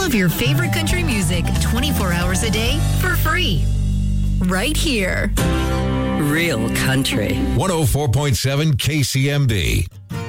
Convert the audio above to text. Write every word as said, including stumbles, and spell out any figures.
all of your favorite country music twenty-four hours a day for free. Right here. Real country. one oh four point seven K C M B.